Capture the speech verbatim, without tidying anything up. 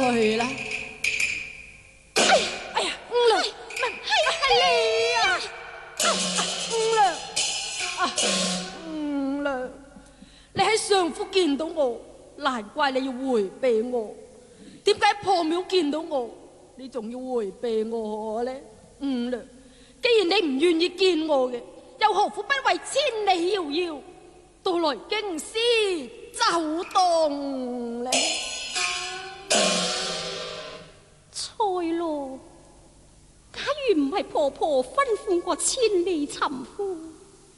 去啦。 哎呀，哎呀，五娘，係係你啊！ 五娘，啊，五娘，你喺上府見到我，難怪你要回避我。點解破廟見到我，你仲要回避我呢？五娘，既然你唔願意見我嘅，又何苦不為千里遙遙到來京師走動呢？ 菜咯，假如唔係婆婆吩咐我千里尋夫，